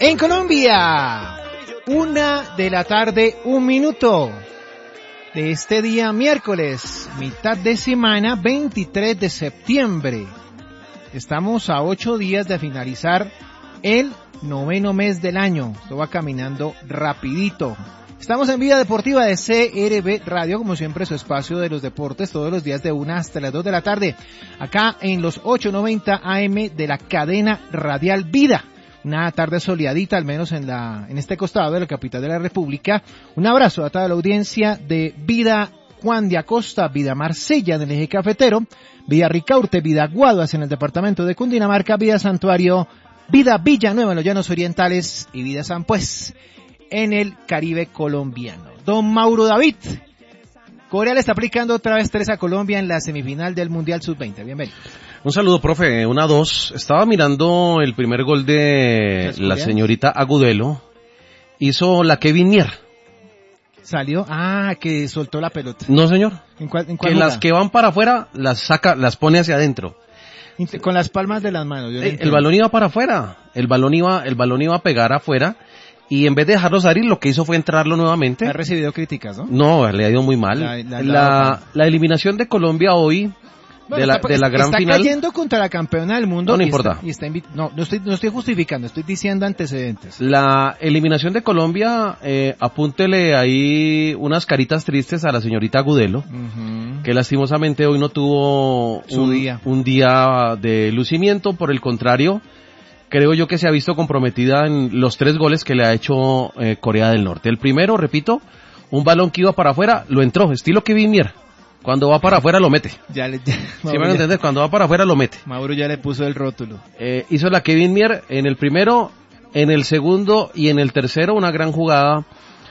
En Colombia, 1:00 p.m, de este día miércoles, mitad de semana, 23 de septiembre. Estamos a 8 días de finalizar el 9º mes del año. Esto va caminando rapidito. Estamos en Vida Deportiva de CRB Radio, como siempre, su espacio de los deportes, todos los días de 1 hasta las 2 de la tarde, acá en los 890 AM de la cadena radial Vida. Una tarde soleadita, al menos en este costado de la capital de la República. Un abrazo a toda la audiencia de Vida Juan de Acosta, Vida Marsella en el eje cafetero, Vida Ricaurte, Vida Guaduas en el departamento de Cundinamarca, Vida Santuario, Vida Villanueva en los Llanos Orientales y Vida San Pues en el Caribe colombiano. Don Mauro David, Corea le está aplicando otra vez 3 a Colombia en la semifinal del Mundial Sub-20. Bienvenido. Un saludo, profe. 1-2. Estaba mirando el primer gol de la señorita Agudelo. Hizo la Kevin Mier. ¿Salió? Que soltó la pelota. No, señor. ¿En cuál que jugada? las que van para afuera las saca, las pone hacia adentro. Con las palmas de las manos. El balón iba para afuera. El balón iba a pegar afuera. Y en vez de dejarlo salir, lo que hizo fue entrarlo nuevamente. Ha recibido críticas, ¿no? No, le ha ido muy mal. La eliminación de Colombia hoy, bueno, de la gran final. Está cayendo contra la campeona del mundo. No importa. No estoy justificando, estoy diciendo antecedentes. La eliminación de Colombia, apúntele ahí unas caritas tristes a la señorita Agudelo, que lastimosamente hoy no tuvo un día de lucimiento. Por el contrario, creo yo que se ha visto comprometida en los 3 goles que le ha hecho Corea del Norte. El primero, repito, un balón que iba para afuera, lo entró, estilo Kevin Mier. Cuando va para afuera lo mete. ¿Sí me van a entender? Cuando va para afuera lo mete. Mauro ya le puso el rótulo. Hizo la Kevin Mier en el primero, en el segundo y en el tercero una gran jugada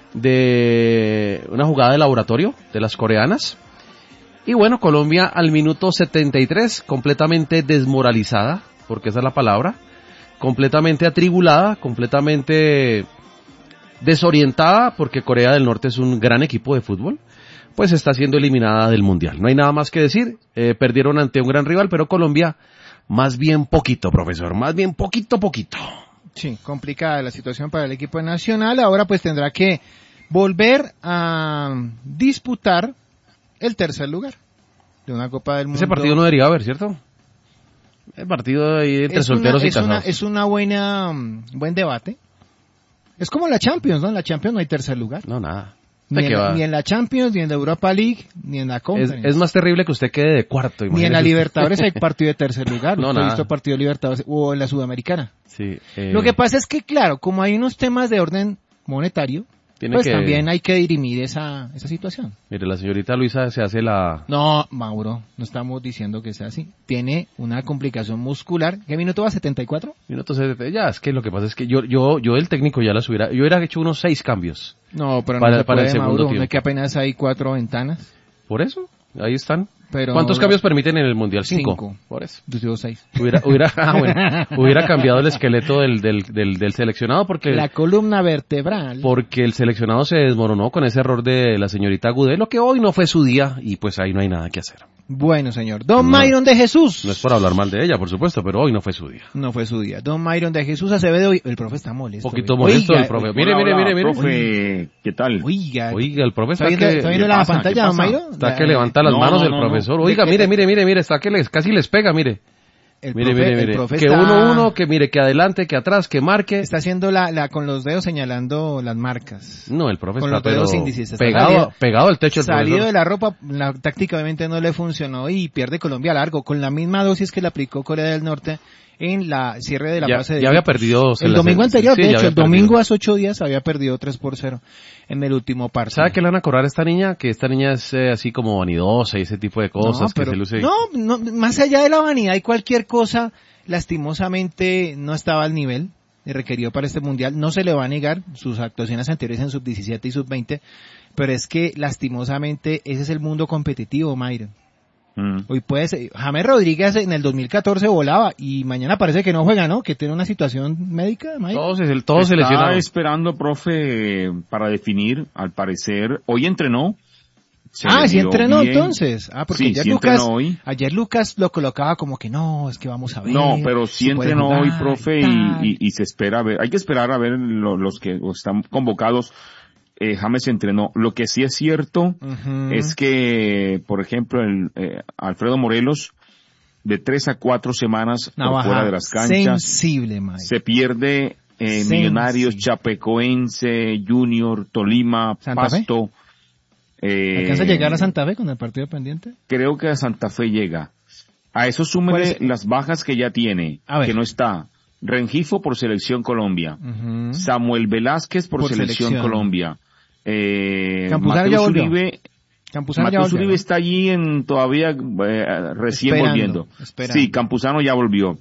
de laboratorio de las coreanas. Y bueno, Colombia al minuto 73 completamente desmoralizada, porque esa es la palabra, completamente atribulada, completamente desorientada, porque Corea del Norte es un gran equipo de fútbol, pues está siendo eliminada del Mundial. No hay nada más que decir, perdieron ante un gran rival, pero Colombia más bien poquito, profesor, más bien poquito. Sí, complicada la situación para el equipo nacional. Ahora pues tendrá que volver a disputar el tercer lugar de una Copa del Mundo. Ese partido no debería haber, ¿cierto? El partido ahí entre solteros y casados. Es una buen debate. Es como la Champions, ¿no? En la Champions no hay tercer lugar. No, nada. Ni en la Champions, ni en la Europa League, ni en la Conference. Es más terrible que usted quede de cuarto. Ni en la Libertadores hay partido de tercer lugar. No, ¿Usted ha visto partido de Libertadores o en la Sudamericana? Sí. Lo que pasa es que, claro, como hay unos temas de orden monetario, también hay que dirimir esa situación. Mire, la señorita Luisa se hace la... No, Mauro, no estamos diciendo que sea así. Tiene una complicación muscular. ¿Qué minuto va? ¿74? Minuto 70. Ya, es que lo que pasa es que yo el técnico ya yo hubiera hecho unos 6 cambios. No, pero para no se puede, el segundo Mauro, tiempo. no es que apenas hay 4 ventanas. Por eso, ahí están. Pero ¿cuántos cambios permiten en el Mundial? 5. Por eso. Yo digo 6. Hubiera cambiado el esqueleto del seleccionado porque... La columna vertebral. Porque el seleccionado se desmoronó con ese error de la señorita Agudelo, que hoy no fue su día y pues ahí no hay nada que hacer. Bueno, señor. Don Myron de Jesús. No es por hablar mal de ella, por supuesto, pero hoy no fue su día. No fue su día. Don Myron de Jesús Acevedo. El profe está molesto. Un poquito molesto el profe. Mire. Profe, ¿qué tal? Oiga, el profe está ¿Está viendo la pantalla, don Myron? Está que levanta las manos el profesor. Oiga, mire, está que casi les pega, mire. Mire. Que uno, que mire, que adelante, que atrás, que marque. Está haciendo con los dedos señalando las marcas. No, el profe con está los dedos índices. Pegado al techo el profesor. Salido de la ropa, tácticamente no le funcionó y pierde Colombia largo, con la misma dosis que le aplicó Corea del Norte en la cierre de la fase de... Ya había perdido... El domingo anterior, sí, de hecho, el domingo perdido. hace 8 días había perdido 3-0 en el último partido. ¿Sabe qué le van a cobrar a esta niña? Que esta niña es así como vanidosa y ese tipo de cosas, que se luce... No, más allá de la vanidad y cualquier cosa, lastimosamente no estaba al nivel requerido para este mundial. No se le va a negar sus actuaciones anteriores en sub-17 y sub-20, pero es que lastimosamente ese es el mundo competitivo, Mayron. Hoy puede ser, James Rodríguez en el 2014 volaba y mañana parece que no juega, ¿no? Que tiene una situación médica, Mayron. Todos se lesionaron. Estaba esperando, profe, para definir, al parecer, hoy entrenó, Sí entrenó bien. Entonces. Porque sí, ayer Lucas lo colocaba como que no, es que vamos a ver. No, pero sí entrenó hoy, profe, y se espera a ver. Hay que esperar a ver los que están convocados. James entrenó. Lo que sí es cierto es que, por ejemplo, Alfredo Morelos, de 3 a 4 semanas por fuera de las canchas. Sensible, Mike. Se pierde Millonarios, Chapecoense, Junior, Tolima, ¿Santa Pasto. ¿Alcanza a llegar a Santa Fe con el partido pendiente? Creo que a Santa Fe llega. A eso súmele las bajas que ya tiene, que no está. Rengifo por Selección Colombia. Samuel Velázquez por Selección Colombia. Campuzano Mateus Uribe está allí todavía recién volviendo. Esperando. Sí, Campuzano ya volvió.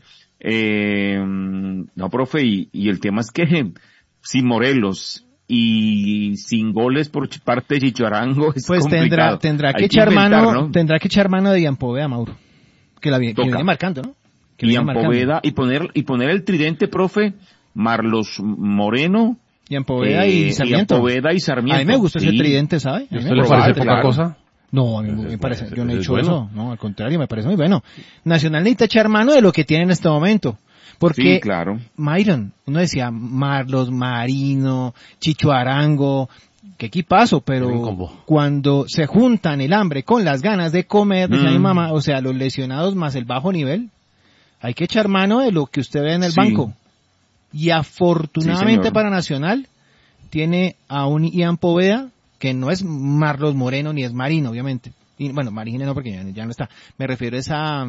No, profe, y el tema es que sin Morelos y sin goles por parte de Chicho Arango es complicado. Tendrá que echar mano de Ian Poveda, Mauro. Que viene marcando, ¿no? Ian Poveda y poner el tridente, profe, Marlos Moreno, Ian Poveda y Sarmiento. A mí me gusta ese tridente, ¿sabe? ¿A usted le parece poca cosa? No, a mí me parece, yo no he dicho eso, no, al contrario, me parece muy bueno. Nacional necesita echar mano de lo que tiene en este momento. Porque, sí, claro. Myron, uno decía Marlos, Marino, Chicho Arango, qué equipazo, pero cuando se juntan el hambre con las ganas de comer, decía mi mamá, o sea, los lesionados más el bajo nivel, hay que echar mano de lo que usted ve en el banco. Y afortunadamente para Nacional, tiene a un Ian Poveda, que no es Marlos Moreno ni es Marino, obviamente. Y, bueno, Marino no, porque ya no está. Me refiero a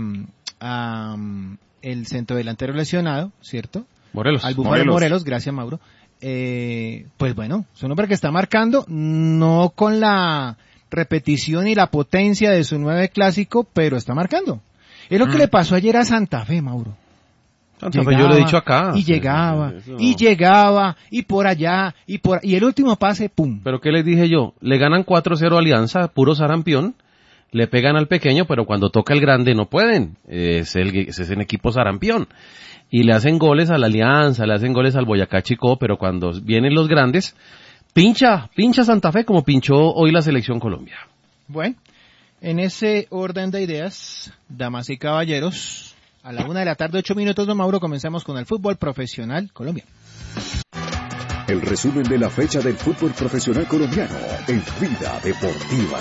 el centro delantero lesionado, ¿cierto? Al Búfalo Morelos, gracias Mauro. Pues bueno, es un hombre que está marcando, no con la repetición y la potencia de su 9 clásico, pero está marcando. Es lo que le pasó ayer a Santa Fe, Mauro. Santa Fe, yo lo he dicho acá. Y llegaba, y por allá, y el último pase, pum. Pero ¿qué les dije yo? Le ganan 4-0 Alianza, puro sarampión, le pegan al pequeño, pero cuando toca el grande no pueden. Es el equipo sarampión. Y le hacen goles a la Alianza, le hacen goles al Boyacá Chicó, pero cuando vienen los grandes, pincha Santa Fe como pinchó hoy la Selección Colombia. Bueno, en ese orden de ideas, damas y caballeros, a la 1:08 p.m, don Mauro, comenzamos con el fútbol profesional colombiano. El resumen de la fecha del fútbol profesional colombiano en Vida Deportiva.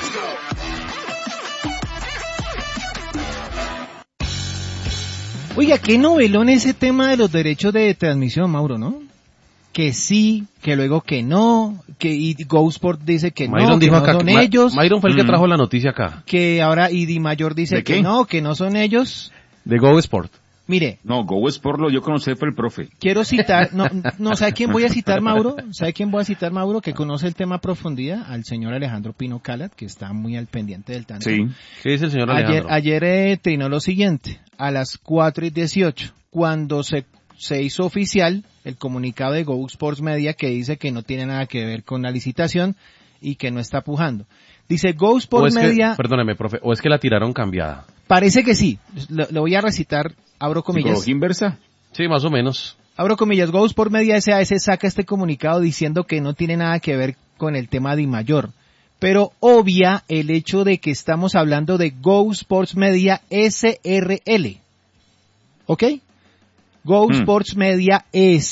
Oiga, qué novelón ese tema de los derechos de transmisión, Mauro, ¿no? Que sí, que luego que no, y Go Sport dice que Myron no, que dijo no acá, son ellos. Myron fue el que trajo la noticia acá. Que ahora Di Mayor dice que no son ellos. De Go Sport. Mire. No, Go Sport lo yo conocí fue el profe. Quiero citar, no, ¿sabe quién voy a citar, Mauro? ¿Sabe quién voy a citar, Mauro? Que conoce el tema a profundidad, al señor Alejandro Pino Calat, que está muy al pendiente del tanto. Sí. ¿Qué dice el señor Alejandro? Ayer trinó lo siguiente, a las 4:18, cuando se hizo oficial el comunicado de Go Sports Media que dice que no tiene nada que ver con la licitación y que no está pujando. Dice Go Sports Media... Perdóneme, profe, o es que la tiraron cambiada. Parece que sí. Lo voy a recitar, abro comillas. ¿Psicología inversa? Sí, más o menos. Abro comillas, Go Sports Media SAS saca este comunicado diciendo que no tiene nada que ver con el tema de Mayor, pero obvia el hecho de que estamos hablando de Go Sports Media SRL. ¿Ok? Go Sports Media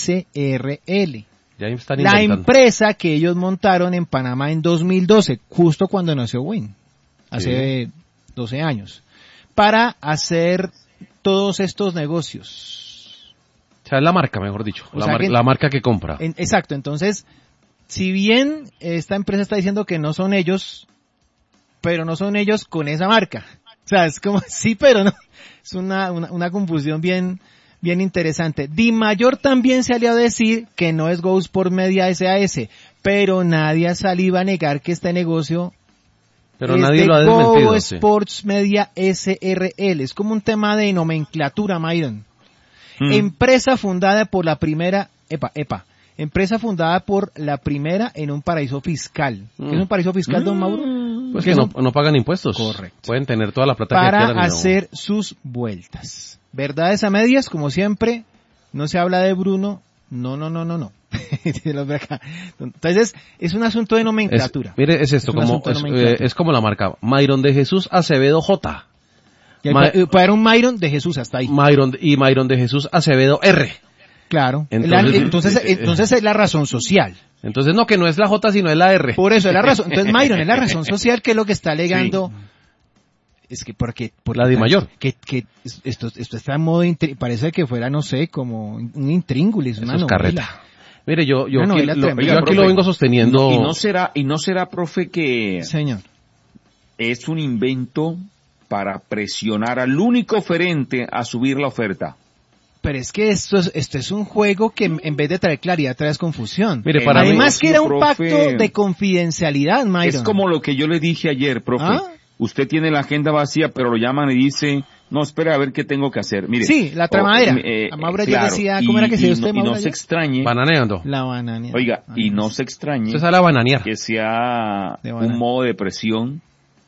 SRL. La empresa que ellos montaron en Panamá en 2012, justo cuando nació Win, hace 12 años, para hacer todos estos negocios. O sea, es la marca, mejor dicho, la marca que compra. Exacto, entonces, si bien esta empresa está diciendo que no son ellos, pero no son ellos con esa marca. O sea, es como, sí, pero no. Es una confusión bien interesante. Di Mayor también se salió a decir que no es Go Sport Media SAS, pero nadie ha salido a negar que este negocio pero es nadie de lo ha desmentido, Go Sports Media SRL. Es como un tema de nomenclatura, Myron. Empresa fundada por la primera, empresa fundada por la primera en un paraíso fiscal. ¿Qué es un paraíso fiscal, don Mauro? Pues que no pagan impuestos. Correcto. Pueden tener toda la plata que para quieran. hacer sus vueltas. Verdades a medias, como siempre, no se habla de Bruno, no. Entonces, es un asunto de nomenclatura. Mire, es esto, es como la marca. Myron de Jesús Acevedo J. Puede haber un Myron de Jesús hasta ahí. Myron de Jesús Acevedo R. Claro. Entonces es la razón social. Entonces no, que no es la J, sino es la R. Por eso es la razón. Entonces Myron es la razón social, que es lo que está alegando. Sí. Es que porque la de mayor. Que esto está en modo, parece que fuera, no sé, como un intríngulis, una novela. Carreta. Mire, yo aquí lo vengo sosteniendo. Y no será, profe, que señor, es un invento para presionar al único oferente a subir la oferta. Pero es que esto es un juego que en vez de traer claridad trae confusión. Mire, para además que era un pacto de confidencialidad, Myron. Es como lo que yo le dije ayer, profe. Usted tiene la agenda vacía, pero lo llaman y dice, no, espera a ver qué tengo que hacer. Mire, sí, la tramadera. A Mauro ya decía, ¿cómo era que se usted, Mauro? Y no se extrañe. Bananeando. La bananeando. Oiga, y no se extrañe. Usted sale a bananear. Que sea un modo de presión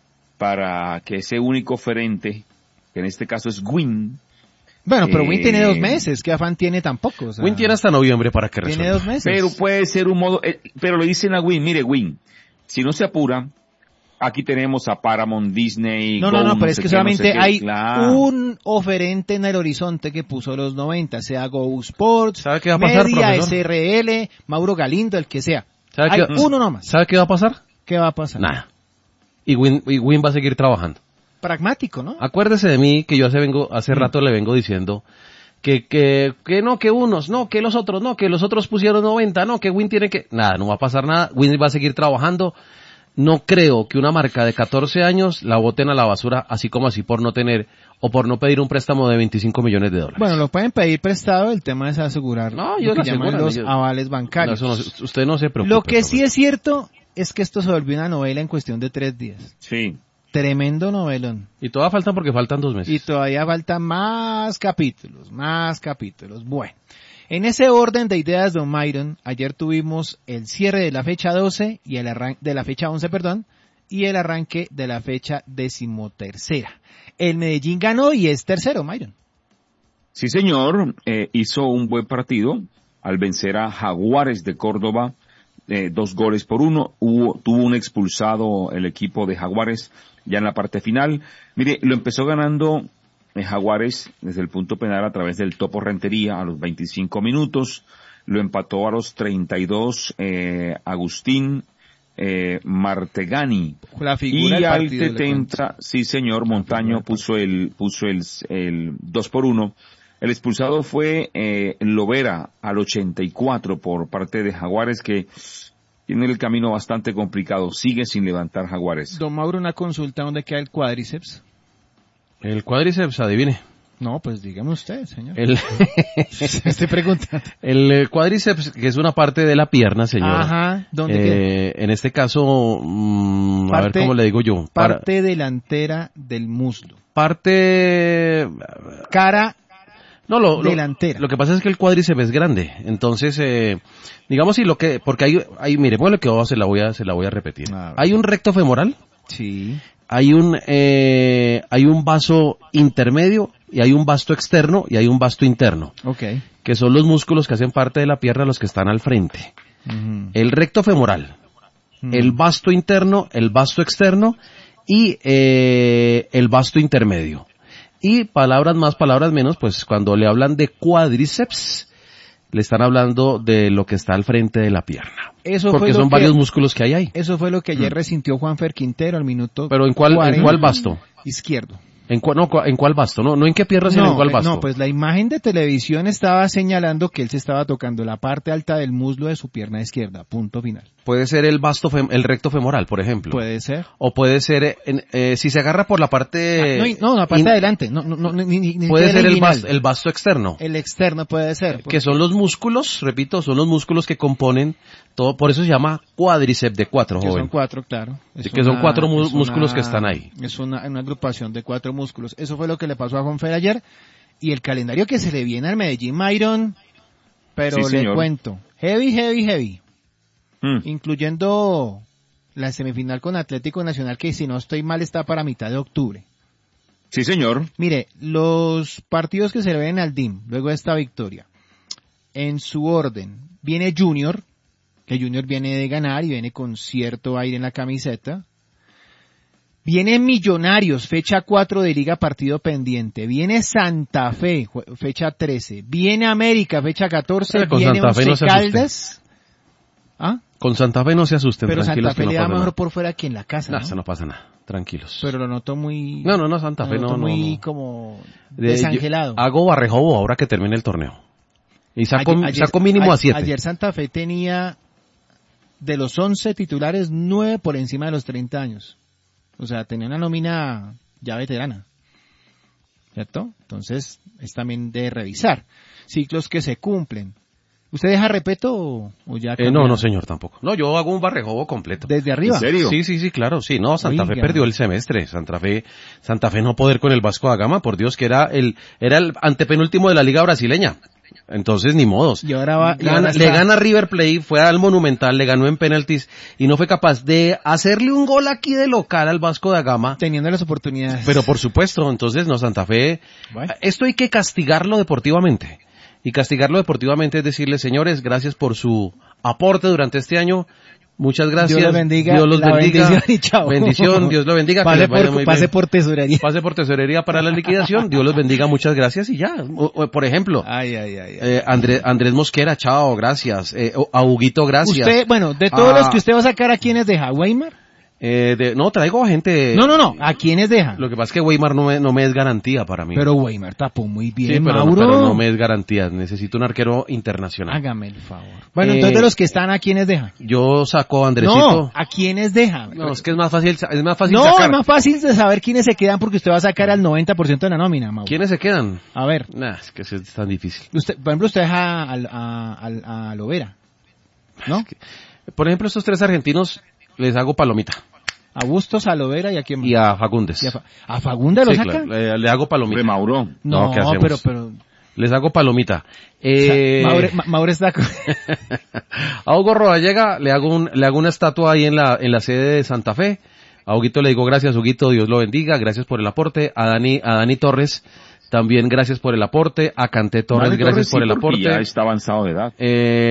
para que ese único oferente, que en este caso es Win. Bueno, pero Win tiene 2 meses, ¿qué afán tiene tampoco? O sea, Win tiene hasta noviembre para que resuelva. Tiene 2 meses. Pero puede ser un modo, pero le dicen a Win, mire Win, si no se apura, aquí tenemos a Paramount, Disney. No, pero es que solamente hay un oferente en el horizonte que puso los 90, sea Go Sports, ¿sabe qué va a pasar, Media, profesor? SRL, Mauro Galindo, el que sea. Hay uno nomás. ¿Sabe qué va a pasar? ¿Qué va a pasar? Nada. Y Win va a seguir trabajando. Pragmático, ¿no? Acuérdese de mí que yo hace rato le vengo diciendo que no, que unos, no, que los otros pusieron 90, no, que Win tiene que... Nada, no va a pasar nada. Win va a seguir trabajando. No creo que una marca de 14 años la boten a la basura así como así por no tener o por no pedir un préstamo de $25 millones. Bueno, lo pueden pedir prestado, el tema es asegurar yo lo que llaman los avales bancarios. Usted no se preocupe. Lo que sí es cierto es que esto se volvió una novela en cuestión de 3 días. Sí. Tremendo novelón. Y todavía faltan porque faltan 2 meses. Y todavía faltan más capítulos. Bueno. En ese orden de ideas, don Myron, ayer tuvimos el cierre de la fecha 12 y el arranque de la fecha 11, y el arranque de la fecha 13. El Medellín ganó y es tercero, Myron. Sí, señor, hizo un buen partido al vencer a Jaguares de Córdoba, 2-1. Tuvo un expulsado el equipo de Jaguares ya en la parte final. Mire, lo empezó ganando Jaguares desde el punto penal a través del Topo Rentería a los 25 minutos, lo empató a los 32 Agustín Martegani, y al 70, sí señor, Montaño puso el 2-1. El expulsado fue Lovera al 84 por parte de Jaguares, que tiene el camino bastante complicado, sigue sin levantar Jaguares. Don Mauro, una consulta, ¿dónde queda el cuádriceps? El cuádriceps, adivine. No, pues dígame usted, señor. Estoy preguntando. El cuádriceps, que es una parte de la pierna, señor. Ajá, ¿dónde queda? En este caso, a ver cómo le digo yo. Parte delantera del muslo. Parte... Cara... delantera. Lo que pasa es que el cuádriceps es grande, entonces, digamos porque hay, mire, bueno, lo que se la voy a repetir. Hay un recto femoral. Sí. Hay un vaso intermedio y hay un vasto externo y hay un vasto interno. Okay. Que son los músculos que hacen parte de la pierna, los que están al frente. Uh-huh. El recto femoral, el vasto interno, el vasto externo y el vasto intermedio. Y palabras más, palabras menos, pues cuando le hablan de cuádriceps, le están hablando de lo que está al frente de la pierna. Porque son varios músculos que hay ahí. Eso fue lo que ayer resintió Juanfer Quintero al minuto. Pero ¿en cuál vasto? Izquierdo. ¿En cuál vasto? No en qué pierna, sino en cuál vasto. No, pues la imagen de televisión estaba señalando que él se estaba tocando la parte alta del muslo de su pierna izquierda. Punto final. Puede ser el recto femoral, por ejemplo. Puede ser. O puede ser, si se agarra por la parte... la parte de adelante. Puede ser el vasto externo. El externo puede ser. Que son los músculos, repito, son los músculos que componen todo, por eso se llama cuádriceps de 4, joven. Que son 4, claro. Son 4 músculos que están ahí. Es una agrupación de 4 músculos. Eso fue lo que le pasó a Juanfer ayer. Y el calendario que se le viene al Medellín, Myron, pero sí, le cuento. Heavy. Incluyendo la semifinal con Atlético Nacional, que si no estoy mal está para mitad de octubre. Sí, señor. Mire, los partidos que se le ven al DIM, luego de esta victoria. en su orden. Viene Junior, que Junior viene de ganar y viene con cierto aire en la camiseta. Viene Millonarios, fecha 4 de Liga, partido pendiente. Viene Santa Fe, fecha 13. Viene América, fecha 14. Viene Santa Fe Once no Caldas. ¿Ah? Con Santa Fe no se asusten, Pero tranquilos. Santa Fe que le no da pasa mejor nada. por fuera que en la casa, No, ¿no? eso no pasa nada, tranquilos. Pero lo noto muy... No, Santa Fe lo noto no. muy no. como Yo desangelado. hago Barrejobo ahora que termine el torneo. Y saco mínimo a 7. Ayer Santa Fe tenía, de los 11 titulares, 9 por encima de los 30 años. O sea, tenía una nómina ya veterana. ¿Cierto? Entonces, es también de revisar. Ciclos que se cumplen. ¿Usted deja Repeto o ya cambia? No, señor, tampoco. No, yo hago un Barrejobo completo. ¿Desde arriba? ¿En serio? Sí, claro, sí. No, Santa Fe Oiga. perdió el semestre. Santa Fe no poder con el Vasco da Gama, por Dios, que era el antepenúltimo de la Liga Brasileña. Entonces, ni modos. Y ahora Le gana River Plate, fue al Monumental, le ganó en penaltis y no fue capaz de hacerle un gol aquí de local al Vasco da Gama. teniendo las oportunidades. Pero por supuesto, entonces, no, Santa Fe, Bueno. esto hay que castigarlo deportivamente. Y castigarlo deportivamente es decirle, señores, gracias por su aporte durante este año. Muchas gracias. Dios los bendiga. Dios los la bendiga. Bendición y chao. Bendición, Dios lo bendiga. que les vaya muy Pase bien. por tesorería. Pase por tesorería para la liquidación. Dios los bendiga, muchas gracias y ya. Por ejemplo, Ay. Andrés Mosquera, chao, gracias. A Huguito, gracias. Usted, bueno, de todos Ah. los que usted va a sacar, ¿a quiénes deja? ¿Weimar? No, traigo a gente. No, ¿a quiénes deja? Lo que pasa es que Weimar no me es garantía para mí. Pero Weimar tapó muy bien, sí, pero Mauro. no me es garantía. Necesito un arquero internacional. Hágame el favor. Bueno, entonces de los que están, ¿a quiénes deja? Yo saco a Andresito. No, ¿a quiénes deja? No, es que es más fácil No, sacar. es más fácil de saber quiénes se quedan porque usted va a sacar al 90% de la nómina, Mauro. ¿Quiénes se quedan? A ver, Nah, es que eso es tan difícil. usted, por ejemplo, usted deja a Lovera, ¿no? Por ejemplo, estos 3 argentinos les hago palomita. A Bustos, a Lovera y a quién más. Y a Fagundes. ¿Y a Fagundes lo Sí, saca? claro, le hago palomita. De Mauro. No, ¿qué hacemos? pero Les hago palomita. Mauro está A Hugo Rodallega le hago una estatua ahí en la sede de Santa Fe. A Huguito le digo gracias, Huguito, Dios lo bendiga, gracias por el aporte. A Dani Torres, también gracias por el aporte. A Canté Torres, gracias por el aporte. Ya está avanzado de edad.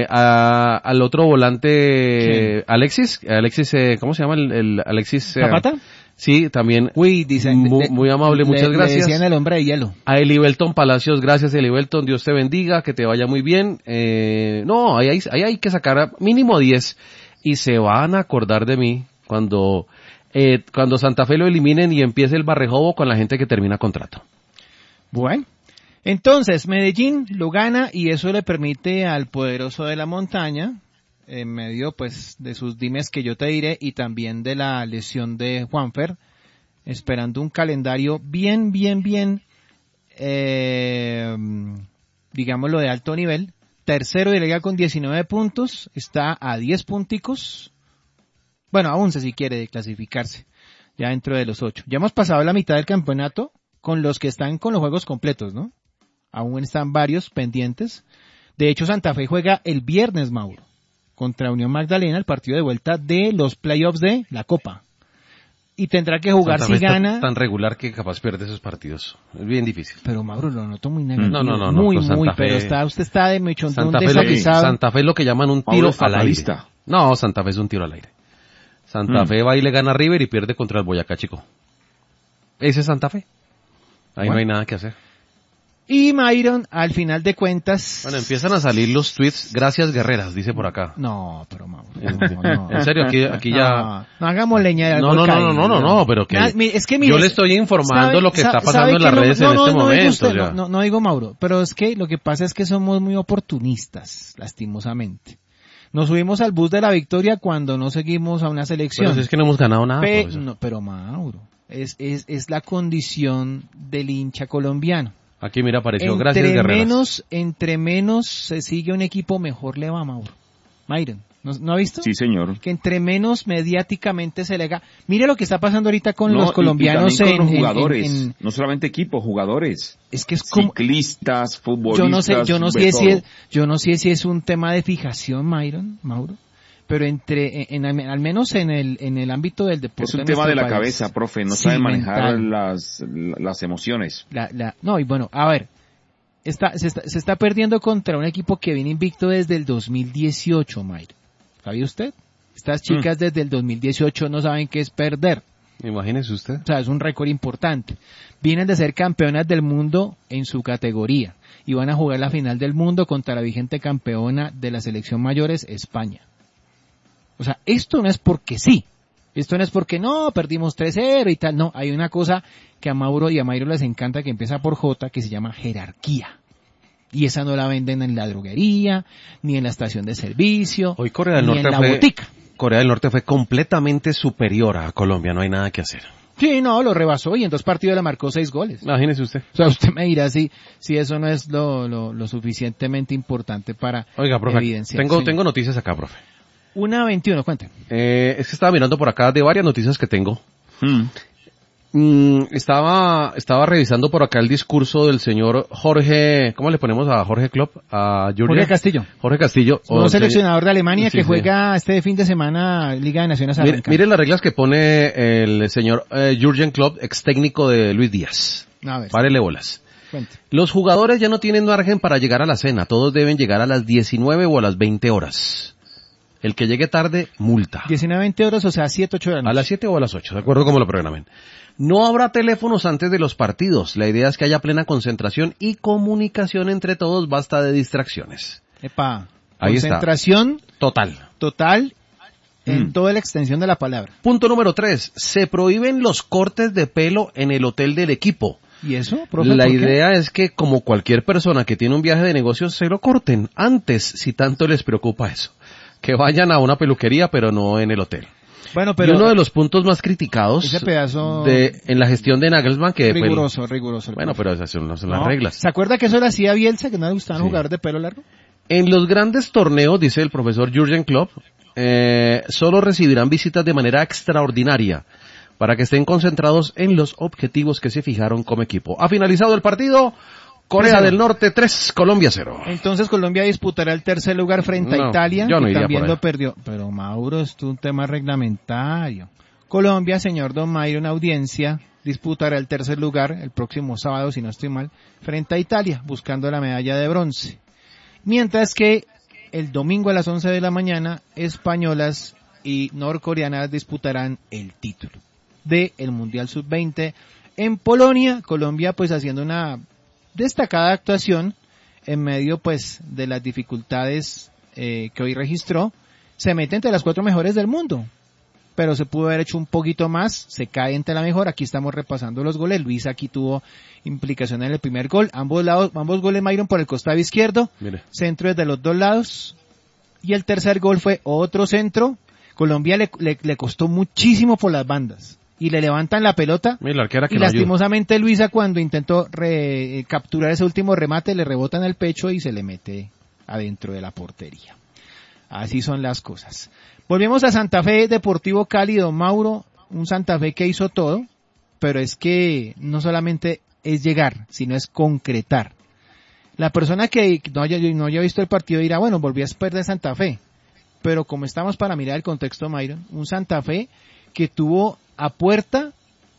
Al otro volante, Alexis, ¿cómo se llama el Alexis? ¿Zapata? Sí, también. Uy, dicen. Muy amable, muchas gracias. Le decían el hombre de hielo. A Elibelton Palacios, gracias Elibelton, Dios te bendiga, que te vaya muy bien. No, ahí hay que sacar mínimo 10 y se van a acordar de mí cuando Santa Fe lo eliminen y empiece el Barrejobo con la gente que termina contrato. Bueno, entonces Medellín lo gana y eso le permite al poderoso de la montaña, en medio pues de sus dimes que yo te diré y también de la lesión de Juanfer, esperando un calendario bien, digámoslo de alto nivel. Tercero de liga con 19 puntos, está a 10 punticos, bueno, a 11 si quiere de clasificarse, ya dentro de los 8. Ya hemos pasado la mitad del campeonato con los que están con los juegos completos, ¿no? Aún están varios pendientes. De hecho, Santa Fe juega el viernes, Mauro, contra Unión Magdalena, el partido de vuelta de los playoffs de la Copa. Y tendrá que jugar Santa si Fe está gana. tan regular que capaz pierde esos partidos. Es bien difícil. Pero Mauro lo noto muy negativo. No, Muy, con Santa pero Fe. usted está de mechón, de un Santa Fe es lo que llaman un tiro Mauro al aire. fatalista. No, Santa Fe es un tiro al aire. Santa Fe va y le gana a River y pierde contra el Boyacá Chico. Ese es Santa Fe. Ahí no hay nada que hacer. Y Myron, al final de cuentas... Bueno, empiezan a salir los tweets, gracias guerreras, dice por acá. No, pero Mauro, no. En serio, aquí ya... No hagamos leña del No, pero que es que mire, yo le estoy informando lo que está pasando en las redes en este digo momento. usted, ya. no digo Mauro, pero es que lo que pasa es que somos muy oportunistas, lastimosamente. Nos subimos al bus de la victoria cuando no seguimos a una selección. Pero si es que no hemos ganado nada. Pero Mauro, es la condición del hincha colombiano. Aquí mira, apareció, gracias guerreras. Entre menos se sigue un equipo, mejor le va a Mauro. Myron, ¿no ha visto? Sí, señor. Que entre menos mediáticamente se le haga. Mire lo que está pasando ahorita con los colombianos y también con los jugadores. No solamente equipos, jugadores. Es que es como ciclistas, futbolistas. Yo no sé si es un tema de fijación, Mauro, pero al menos en el ámbito del deporte. Es un tema de la cabeza, profe, no sabe manejar las emociones. No, y bueno, a ver, se está perdiendo contra un equipo que viene invicto desde el 2018, Mayra. ¿Sabía usted? Estas chicas desde el 2018 no saben qué es perder. Imagínese usted. O sea, es un récord importante. Vienen de ser campeonas del mundo en su categoría y van a jugar la final del mundo contra la vigente campeona de la selección mayores, España. O sea, esto no es porque sí. Esto no es porque no, perdimos 3-0 y tal. No, hay una cosa que a Mauro y a Mayro les encanta que empieza por J, que se llama jerarquía. Y esa no la venden en la droguería, ni en la estación de servicio, Hoy Corea del ni Norte en la botica. Corea del Norte fue completamente superior a Colombia, no hay nada que hacer. Sí, no, lo rebasó y en 2 partidos le marcó 6 goles. Imagínese usted. O sea, usted me dirá si eso no es lo suficientemente importante para Oiga, profe, evidenciar. tengo noticias acá, profe. 1:21, cuente. Es que estaba mirando por acá de varias noticias que tengo. Estaba revisando por acá el discurso del señor Jorge, ¿cómo le ponemos a Jorge Klopp? A Jorge Castillo. Jorge Castillo. Un seleccionador de Alemania sí, que juega este fin de semana Liga de Naciones arranca. Mire las reglas que pone el señor Jürgen Klopp, ex técnico de Luis Díaz. A ver. Párele bolas. Cuente. Los jugadores ya no tienen margen para llegar a la cena, todos deben llegar a las 19 o a las 20 horas. El que llegue tarde, multa. 19-20 horas, o sea, 7-8 de la noche. A las 7 o a las 8, de acuerdo como lo programen. No habrá teléfonos antes de los partidos. La idea es que haya plena concentración y comunicación entre todos, basta de distracciones. Epa, Ahí concentración está. total en toda la extensión de la palabra. Punto número 3. Se prohíben los cortes de pelo en el hotel del equipo. ¿Y eso, profe? La ¿por qué? idea es que, como cualquier persona que tiene un viaje de negocios, se lo corten antes, si tanto les preocupa eso. Que vayan a una peluquería, pero no en el hotel. Bueno, pero y uno de los puntos más criticados ese pedazo en la gestión de Nagelsmann, que riguroso. Bueno, pero esas son las No, reglas. ¿Se acuerda que eso lo hacía Bielsa, que no le gustaban Sí. jugadores de pelo largo? En los grandes torneos, dice el profesor Jürgen Klopp, solo recibirán visitas de manera extraordinaria para que estén concentrados en los objetivos que se fijaron como equipo. Ha finalizado el partido. Corea 3-0. del Norte 3, Colombia 0. Entonces Colombia disputará el tercer lugar frente a Italia, yo no que iría también por lo ahí. perdió. Pero Mauro, esto es un tema reglamentario. Colombia, señor Don Mayro, en audiencia, disputará el tercer lugar el próximo sábado, si no estoy mal, frente a Italia, buscando la medalla de bronce. Mientras que el domingo a las 11 de la mañana, españolas y norcoreanas disputarán el título del Mundial Sub-20 en Polonia. Colombia pues haciendo una destacada actuación en medio pues de las dificultades que hoy registró, se mete entre las 4 mejores del mundo, pero se pudo haber hecho un poquito más, se cae entre la mejor. Aquí estamos repasando los goles. Luis aquí tuvo implicación en el primer gol, ambos goles Myron por el costado izquierdo, Mire. centro desde los 2 lados, y el tercer gol fue otro centro. Colombia le costó muchísimo por las bandas y le levantan la pelota. Mira, la arquera que Y no ayuda. lastimosamente Luisa, cuando intentó capturar ese último remate, le rebota en el pecho y se le mete adentro de la portería. Así son las cosas. Volvemos a Santa Fe Deportivo Cali, don Mauro, un Santa Fe que hizo todo, pero es que no solamente es llegar, sino es concretar. La persona que no haya visto el partido dirá, bueno, volví a perder Santa Fe, pero como estamos para mirar el contexto, Myron, un Santa Fe que tuvo a puerta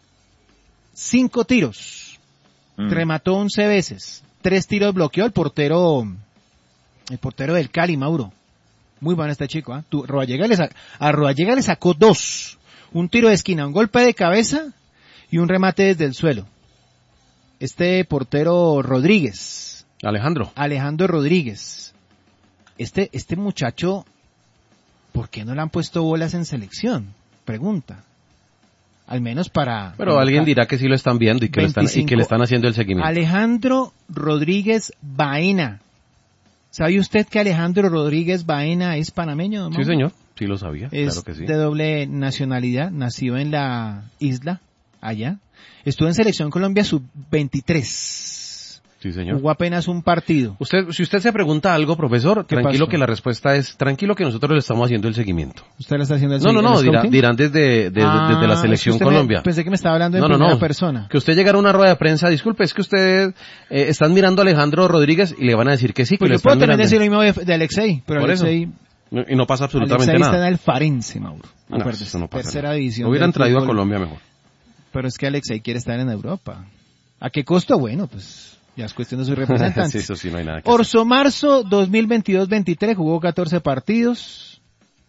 5 tiros, remató 11 veces, 3 tiros bloqueó el portero del Cali, Mauro. Muy bueno este chico, ¿eh? A Rodallega le sacó 2, un tiro de esquina, un golpe de cabeza y un remate desde el suelo. Este portero Rodríguez, Alejandro Rodríguez, este muchacho, ¿por qué no le han puesto bolas en selección? Pregunta. Al menos para... Pero alguien dirá que sí lo están viendo y que le están haciendo el seguimiento. Alejandro Rodríguez Baena. ¿Sabe usted que Alejandro Rodríguez Baena es panameño? ¿No? Sí, señor. Sí lo sabía. Es claro que sí. de doble nacionalidad. Nació en la isla, allá. Estuvo en Selección Colombia Sub-23. Sí, señor. Jugó apenas un partido. Si usted se pregunta algo, profesor, tranquilo pasó? que la respuesta es, tranquilo que nosotros le estamos haciendo el seguimiento. ¿Usted le está haciendo el No, scouting? dirán desde la Selección Colombia. Pensé que me estaba hablando en primera persona. Que usted llegara a una rueda de prensa, disculpe, es que usted están mirando a Alejandro Rodríguez y le van a decir que sí, que Pues lo yo puedo están también mirando. decir lo mismo de Alexei, pero Por eso. Alexei... Y no pasa absolutamente Alexei está nada. en el Farense, Mauro. No, Acuérdese, eso no pasa tercera nada. división. Lo hubieran del traído a fútbol. Colombia mejor. Pero es que Alexei quiere estar en Europa. ¿A qué costo? Bueno, pues Ya es cuestión de sus representantes. Sí, eso sí, no hay nada que Orso Marzo 2022-23 jugó 14 partidos.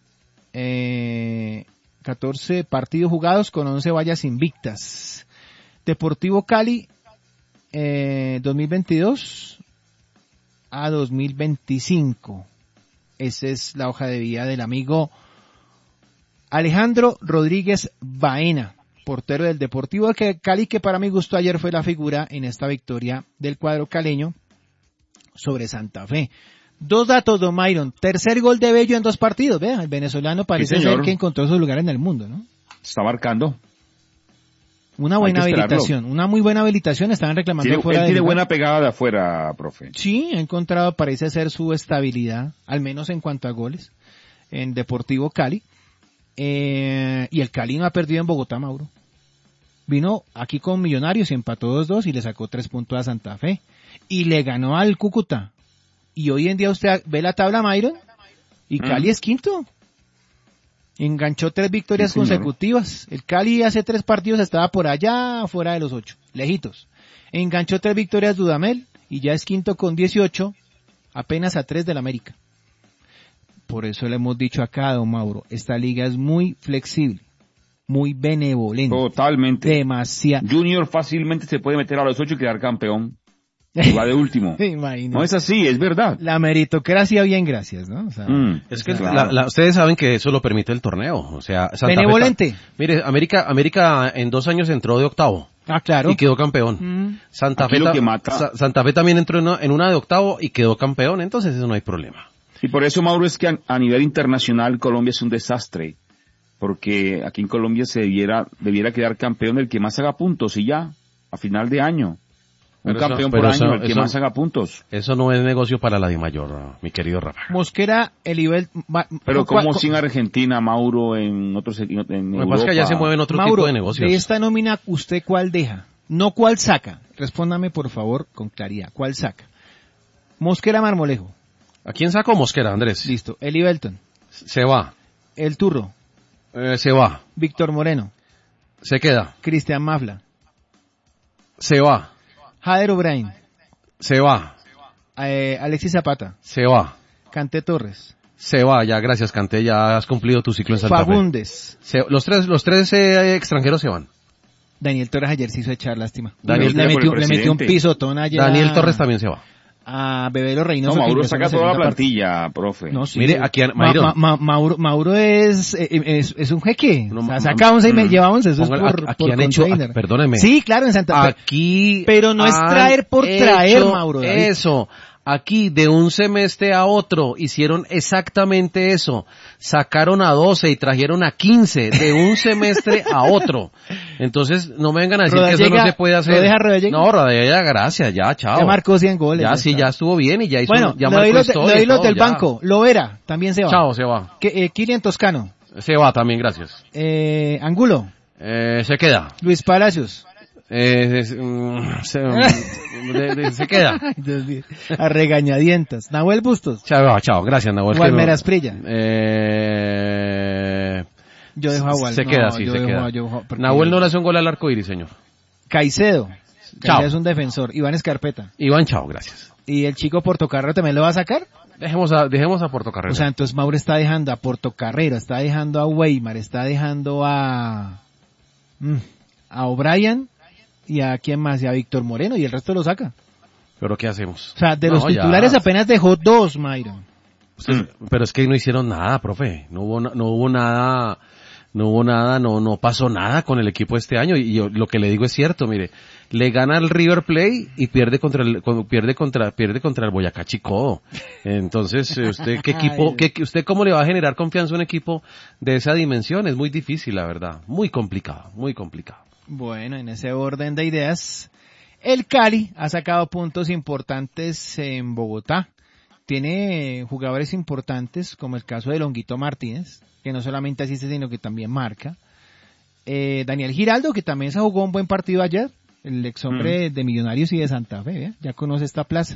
14 partidos jugados con 11 vallas invictas. Deportivo Cali 2022 a 2025. Esa es la hoja de vida del amigo Alejandro Rodríguez Baena, portero del Deportivo Cali, que para mi gusto ayer fue la figura en esta victoria del cuadro caleño sobre Santa Fe. 2 datos, don Myron. Tercer gol de Bello en 2 partidos. Vea, el venezolano parece ser que encontró su lugar en el mundo, ¿no? Está marcando. Una buena habilitación, una muy buena habilitación. Estaban reclamando fuera de tiene buena pegada de afuera, profe. Sí, ha encontrado, parece ser, su estabilidad, al menos en cuanto a goles, en Deportivo Cali. Y el Cali no ha perdido en Bogotá, Mauro. Vino aquí con Millonarios y empató 2-2 y le sacó 3 puntos a Santa Fe. Y le ganó al Cúcuta. Y hoy en día usted ve la tabla, Myron, y Cali es quinto. Enganchó 3 victorias consecutivas. El Cali hace 3 partidos estaba por allá, fuera de los 8, lejitos. Enganchó 3 victorias Dudamel y ya es quinto con 18, apenas a 3 del América. Por eso le hemos dicho acá, don Mauro, esta liga es muy flexible, muy benevolente. Totalmente. Demasiado. Junior fácilmente se puede meter a los 8 y quedar campeón. Y va de último. No es así, es verdad. La meritocracia, bien, gracias, ¿no? O sea, es que claro. Ustedes saben que eso lo permite el torneo. O sea, Santa benevolente. Fe mire, América en 2 años entró de octavo. Ah, claro. Y quedó campeón. Santa Fe también entró en una de octavo y quedó campeón, entonces eso no hay problema. Y por eso, Mauro, es que a nivel internacional Colombia es un desastre. Porque aquí en Colombia debiera quedar campeón el que más haga puntos y ya, a final de año. Un campeón por año, el que más haga puntos. Eso no es negocio para la DIMAYOR, mi querido Rafa. Mosquera, el nivel... Pero como sin Argentina, Mauro, en otros en Europa. Lo que pasa es que allá se mueven otro tipo de negocios. De esta nómina, ¿usted cuál deja? No cuál saca. Respóndame, por favor, con claridad. ¿Cuál saca? Mosquera, Marmolejo. ¿A quién sacó Mosquera, Andrés? Listo. Eli Belton. Se va. El Turro. Se va. Víctor Moreno. Se queda. Cristian Mafla. Se va. Jader O'Brien. Se va. Alexis Zapata. Se va. Canté Torres. Se va, ya, gracias Canté, ya has cumplido tu ciclo en Santa Fagundes. Fe. Los tres extranjeros se van. Daniel Torres ayer se hizo echar lástima. Le metió un pisotón ayer. Daniel Torres también se va. A Bebelo Reynoso. No, Mauro saca toda la plantilla, profe. No, sí. Mire, aquí Mauro es un jeque. No, o sea, saca 11 y me lleva 11. Eso es por han hecho, perdóneme. Sí, claro, en Santa Fe. Aquí. Pero no es traer por traer, Mauro. Eso. Aquí, de un semestre a otro, hicieron exactamente eso. Sacaron a 12 y trajeron a 15, de un semestre a otro. Entonces, no me vengan a decir que eso no se puede hacer. ¿Lo deja Rodallega? No, Rodallega, gracias, ya, chao. Ya marcó 100 goles. Ya, sí, ya estuvo bien y ya hizo, bueno, ya marcó historia. Le doy los del banco. Lovera, también se va. Chao, se va. Kilian Toscano. Se va también, gracias. Angulo. Se queda. Luis Palacios. Se queda. A regañadientas. Nahuel Bustos. Chao, gracias Nahuel. Walmer Asprilla. Yo dejo a Walmer. Se queda, sí, se queda. Nahuel no le hace un gol al arco iris, señor. Caicedo. Chao. Es un defensor. Iván Escarpeta. Iván, chao, gracias. ¿Y el chico Portocarrero también lo va a sacar? Dejemos a Portocarrero. O sea, entonces Mauro está dejando a Portocarrero, está dejando a Weimar, está dejando a O'Brien y a quién más, y a Víctor Moreno, y el resto lo saca. ¿Pero qué hacemos? O sea, de los titulares apenas dejó 2, Myron. Pero es que no hicieron nada, profe. No pasó nada con el equipo este año, y yo lo que le digo es cierto, mire, le gana el River Plate y pierde contra el Boyacá Chicó. Entonces, usted usted cómo le va a generar confianza a un equipo de esa dimensión? Es muy difícil, la verdad, muy complicado. Bueno, en ese orden de ideas, el Cali ha sacado puntos importantes en Bogotá. Tiene jugadores importantes, como el caso de Longuito Martínez, que no solamente asiste, sino que también marca. Daniel Giraldo, que también se jugó un buen partido ayer, el ex hombre de Millonarios y de Santa Fe, ya conoce esta plaza.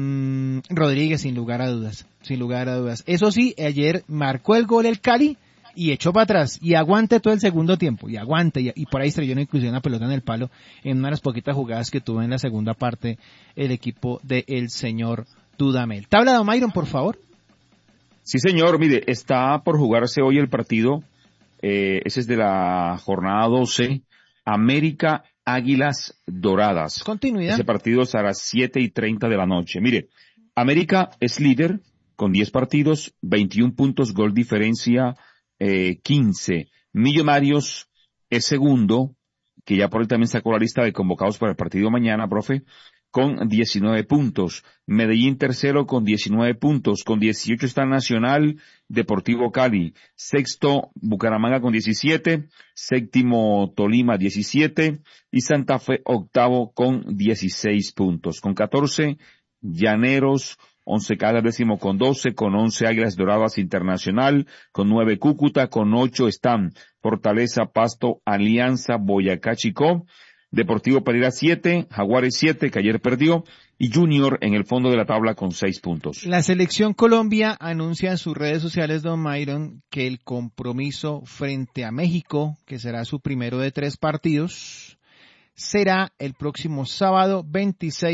Rodríguez, sin lugar a dudas. Eso sí, ayer marcó el gol el Cali y echó para atrás, y aguante todo el segundo tiempo, y aguante, y por ahí estrelló inclusive una pelota en el palo, en una de las poquitas jugadas que tuvo en la segunda parte el equipo del señor Dudamel. Tabla de Myron, por favor. Sí, señor, mire, está por jugarse hoy el partido, ese es de la jornada 12, América Águilas Doradas. Continuidad. Ese partido será a las 7:30 de la noche. Mire, América es líder con 10 partidos, 21 puntos, gol diferencia 15. Millonarios es segundo, que ya por él también sacó la lista de convocados para el partido mañana, profe, con 19 puntos. Medellín tercero con 19 puntos. Con 18 está Nacional, Deportivo Cali. Sexto, Bucaramanga con 17. Séptimo, Tolima 17. Y Santa Fe octavo con 16 puntos. Con 14, Llaneros. 11 Caldas décimo con 12, con 11 Águilas Doradas Internacional, con 9 Cúcuta, con 8 están Fortaleza, Pasto, Alianza, Boyacá, Chicó, Deportivo Pereira 7, Jaguares 7, que ayer perdió, y Junior en el fondo de la tabla con 6 puntos. La Selección Colombia anuncia en sus redes sociales, don Myron, que el compromiso frente a México, que será su primero de 3 partidos, será el próximo sábado 26